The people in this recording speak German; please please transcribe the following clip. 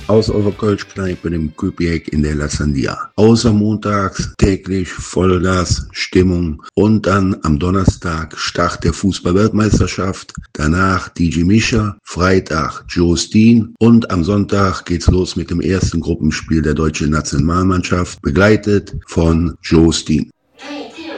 aus eurer Kölschkneipe, dem Küpiek in der La Sandia. Außer montags täglich Vollgas, Stimmung und dann am Donnerstag Start der Fußball-Weltmeisterschaft, danach DJ Mischa, Freitag Joe Steen und am Sonntag geht's los mit dem ersten Gruppenspiel der deutschen Nationalmannschaft, begleitet von Joe Steen. Hey,